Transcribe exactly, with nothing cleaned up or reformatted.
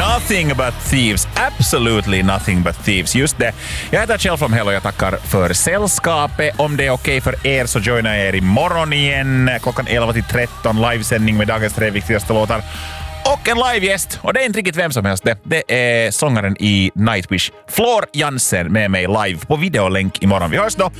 Nothing but thieves. Absolutely nothing but thieves. Just det. Jag heter Kjell from Hell och jag tackar för sällskapet. Om det är okej för er så joinar jag er imorgon igen. Klockan elva till tretton. Livesändning med dagens tre viktigaste låtar. Och en livegäst. Och det är inte riktigt vem som helst. Det, det är sångaren i Nightwish, Floor Jansen, med mig live på videolänk imorgon. Vi hörs då.